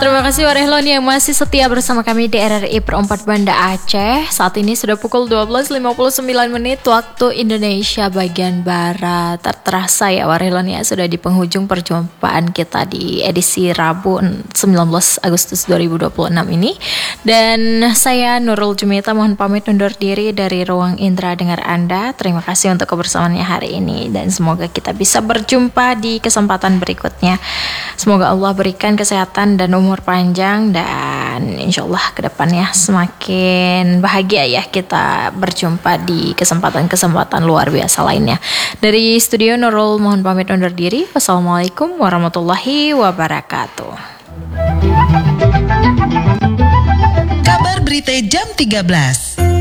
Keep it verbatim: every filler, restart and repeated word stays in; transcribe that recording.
Terima kasih Warehlon yang masih setia bersama kami di R R I Perempat Banda Aceh. Saat ini sudah pukul dua belas lima puluh sembilan menit waktu Indonesia bagian Barat. Terasa ya Warehlon ya, sudah di penghujung perjumpaan kita di edisi Rabu sembilan belas Agustus dua ribu dua puluh enam ini. Dan saya Nurul Jumita mohon pamit undur diri dari ruang indera dengar Anda. Terima kasih untuk kebersamaannya hari ini dan semoga kita bisa berjumpa di kesempatan berikutnya. Semoga Allah berikan kesehatan dan umur panjang dan insya Allah kedepannya semakin bahagia ya kita berjumpa di kesempatan-kesempatan luar biasa lainnya. Dari studio Nurul mohon pamit undur diri. Wassalamualaikum warahmatullahi wabarakatuh. Kabar Berita Jam tiga belas.